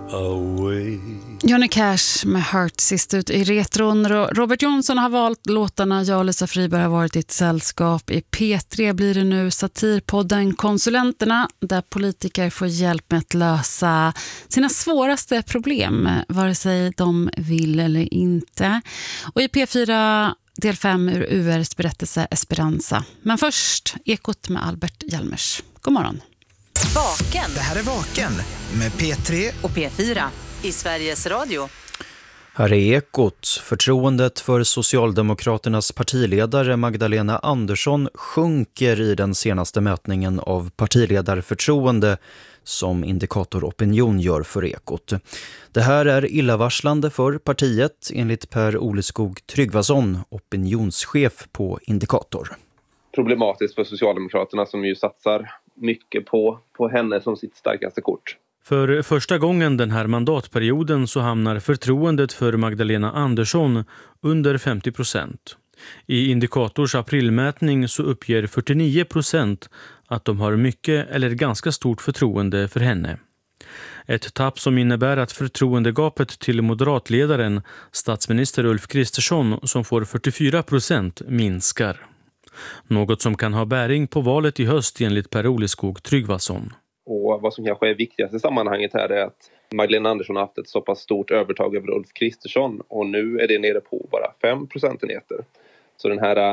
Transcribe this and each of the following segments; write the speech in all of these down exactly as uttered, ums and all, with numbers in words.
away. Johnny Cash med Hurt sist ut i retron. Robert Jonsson har valt låtarna. Jag och Lisa Friberg har varit i ett sällskap. I P tre blir det nu satirpodden Konsulenterna, där politiker får hjälp med att lösa sina svåraste problem, vare sig de vill eller inte. Och i P fyra del fem ur U R:s berättelse Esperanza. Men först Ekot med Albert Hjalmers. God morgon. Vaken. Det här är Vaken med P tre och P fyra i Sveriges Radio. Här är Ekot. Förtroendet för Socialdemokraternas partiledare Magdalena Andersson sjunker i den senaste mätningen av partiledarförtroende som Indikator Opinion gör för Ekot. Det här är illavarslande för partiet enligt Per Oleskog Tryggvason, opinionschef på Indikator. Problematiskt för Socialdemokraterna som ju satsar mycket på, på henne som sitt starkaste kort. För första gången den här mandatperioden så hamnar förtroendet för Magdalena Andersson under femtio procent. I Indikators aprilmätning så uppger fyrtionio procent att de har mycket eller ganska stort förtroende för henne. Ett tapp som innebär att förtroendegapet till moderatledaren, statsminister Ulf Kristersson, som får fyrtiofyra procent, minskar. Något som kan ha bäring på valet i höst enligt Per Oleskog Tryggvason. Och vad som kanske är viktigast i sammanhanget här är att Magdalena Andersson har haft ett så pass stort övertag över Ulf Kristersson. Och nu är det nere på bara fem procentenheter. Så den här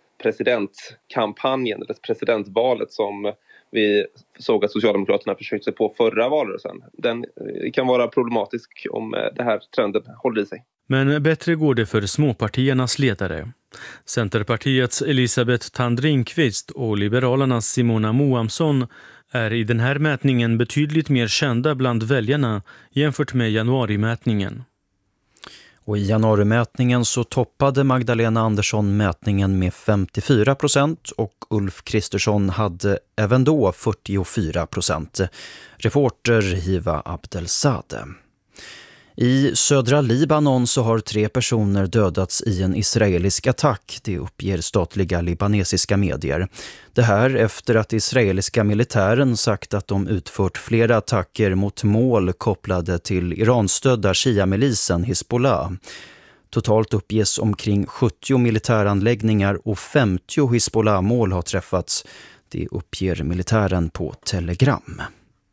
presidentkampanjen, eller presidentvalet som vi såg att Socialdemokraterna försökte sig på förra valrörelsen, den kan vara problematisk om det här trenden håller i sig. Men bättre går det för småpartiernas ledare. Centerpartiets Elisabeth Tandringqvist och Liberalernas Simona Moamsson är i den här mätningen betydligt mer kända bland väljarna jämfört med januarimätningen. Och i januarimätningen så toppade Magdalena Andersson mätningen med femtiofyra procent och Ulf Kristersson hade även då fyrtiofyra procent. Reporter Hiva Abdelsade. I södra Libanon så har tre personer dödats i en israelisk attack, det uppger statliga libanesiska medier. Det här efter att israeliska militären sagt att de utfört flera attacker mot mål kopplade till Iranstödda Shia-milisen Hezbollah. Totalt uppges omkring sjuttio militäranläggningar och femtio Hezbollah-mål har träffats. Det uppger militären på Telegram.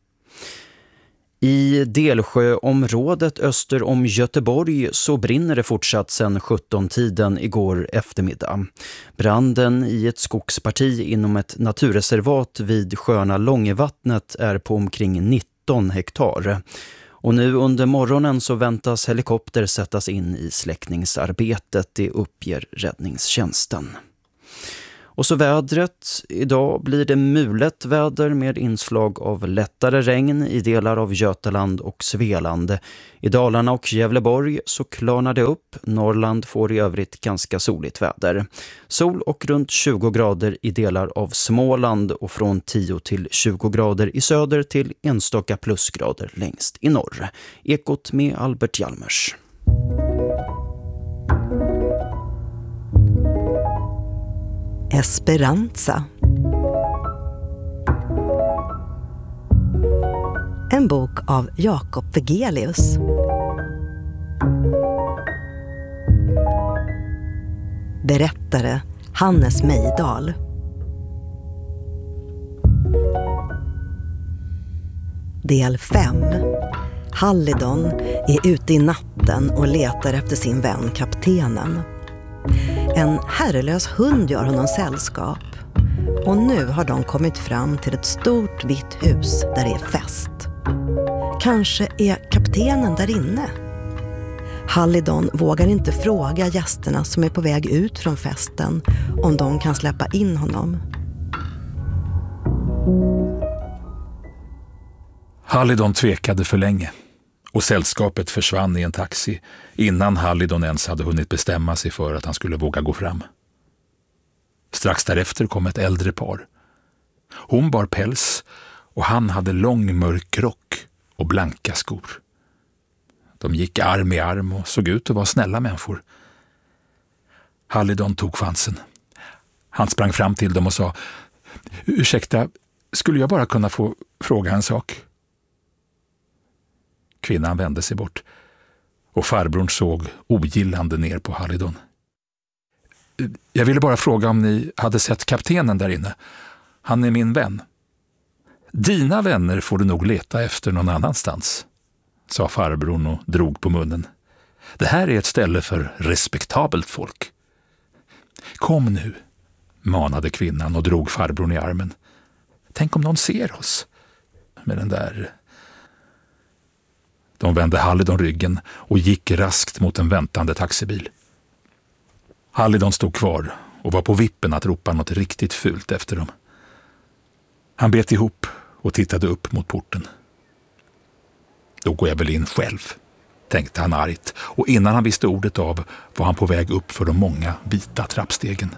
I Delsjöområdet öster om Göteborg så brinner det fortsatt sedan sjutton-tiden igår eftermiddag. Branden i ett skogsparti inom ett naturreservat vid sjöarna Långevattnet är på omkring nitton hektar. Och nu under morgonen så väntas helikopter sättas in i släckningsarbetet, det uppger räddningstjänsten. Och så vädret. Idag blir det mulet väder med inslag av lättare regn i delar av Götaland och Svealand. I Dalarna och Gävleborg så klarnar det upp. Norrland får i övrigt ganska soligt väder. Sol och runt tjugo grader i delar av Småland och från tio till tjugo grader i söder till enstaka plusgrader längst i norr. Ekot med Albert Hjalmers. Esperanza. En bok av Jakob Vegelius. Berättare Hannes Mejdal. Del fem. Hallidon är ute i natten och letar efter sin vän kaptenen. En herrelös hund gör honom sällskap. Och nu har de kommit fram till ett stort vitt hus där det är fest. Kanske är kaptenen där inne. Hallidon vågar inte fråga gästerna som är på väg ut från festen om de kan släppa in honom. Hallidon tvekade för länge och sällskapet försvann i en taxi innan Hallidon ens hade hunnit bestämma sig för att han skulle våga gå fram. Strax därefter kom ett äldre par. Hon bar päls och han hade lång mörk rock och blanka skor. De gick arm i arm och såg ut att vara snälla människor. Hallidon tog chansen. Han sprang fram till dem och sa: ursäkta, skulle jag bara kunna få fråga en sak? Kvinnan vände sig bort och farbrorn såg ogillande ner på Halidon. Jag ville bara fråga om ni hade sett kaptenen där inne. Han är min vän. Dina vänner får du nog leta efter någon annanstans, sa farbrorn och drog på munnen. Det här är ett ställe för respektabelt folk. Kom nu, manade kvinnan och drog farbrorn i armen. Tänk om någon ser oss med den där... De vände Halidon ryggen och gick raskt mot en väntande taxibil. Halidon stod kvar och var på vippen att ropa något riktigt fult efter dem. Han bet ihop och tittade upp mot porten. Då går jag väl in själv, tänkte han argt, och innan han visste ordet av var han på väg upp för de många vita trappstegen.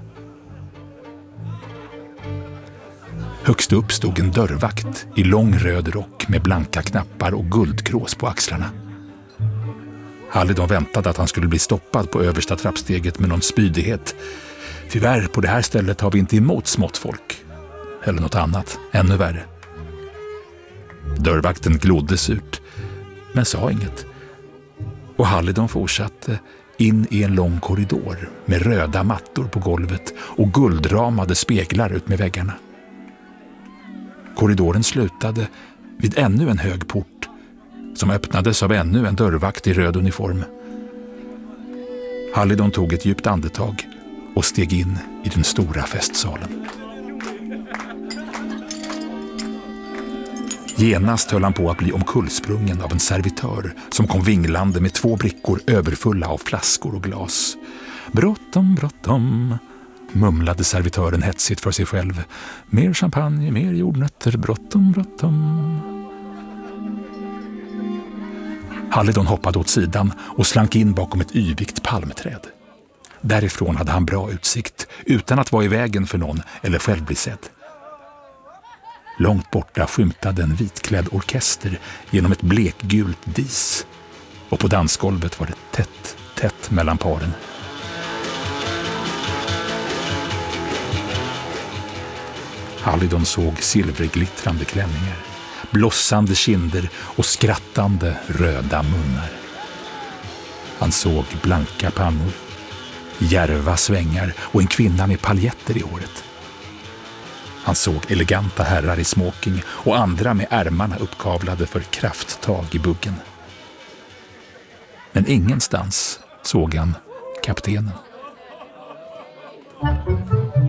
Högst upp stod en dörrvakt i lång röd rock med blanka knappar och guldkrås på axlarna. Halidon väntade att han skulle bli stoppad på översta trappsteget med någon spydighet. Tyvärr, på det här stället har vi inte emot smått folk. Eller något annat, ännu värre. Dörrvakten glodde surt, men sa inget. Och Halidon fortsatte in i en lång korridor med röda mattor på golvet och guldramade speglar ut med väggarna. Korridoren slutade vid ännu en hög port som öppnades av ännu en dörrvakt i röd uniform. Halidon tog ett djupt andetag och steg in i den stora festsalen. Genast höll han på att bli omkullsprungen av en servitör som kom vinglande med två brickor överfulla av flaskor och glas. Bråttom, bråttom, mumlade servitören hetsigt för sig själv. Mer champagne, mer jordnötter, bråttom, bråttom. Halidon hoppade åt sidan och slank in bakom ett yvigt palmträd. Därifrån hade han bra utsikt, utan att vara i vägen för någon eller själv bli sedd. Långt borta skymtade en vitklädd orkester genom ett blekgult dis. Och på dansgolvet var det tätt, tätt mellan paren. Halidon såg silverglittrande klänningar, blossande kinder och skrattande röda munnar. Han såg blanka pannor, djärva svängar och en kvinna med paljetter i håret. Han såg eleganta herrar i smoking och andra med ärmarna uppkavlade för krafttag i buggen. Men ingenstans såg han kaptenen.